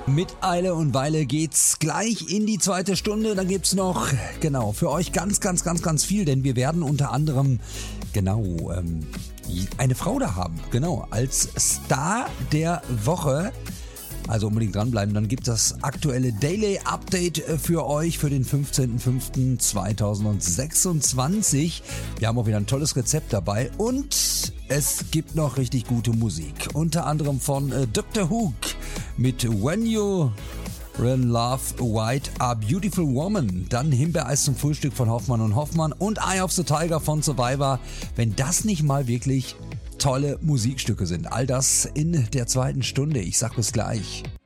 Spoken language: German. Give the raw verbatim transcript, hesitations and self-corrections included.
Mit Eile und Weile geht's gleich in die zweite Stunde. Dann gibt's noch, genau, für euch ganz, ganz, ganz, ganz viel, denn wir werden unter anderem, genau, ähm, eine Frau da haben, genau, als Star der Woche. Also unbedingt dranbleiben, dann gibt es das aktuelle Daily Update für euch für den fünfzehnten fünften zweitausendsechsundzwanzig. Wir haben auch wieder ein tolles Rezept dabei und es gibt noch richtig gute Musik. Unter anderem von äh, Doktor Hook mit When You Run Love White A Beautiful Woman. Dann Himbeereis zum Frühstück von Hoffmann und Hoffmann und Eye of the Tiger von Survivor. Wenn das nicht mal wirklich tolle Musikstücke sind. All das in der zweiten Stunde. Ich sag bis gleich.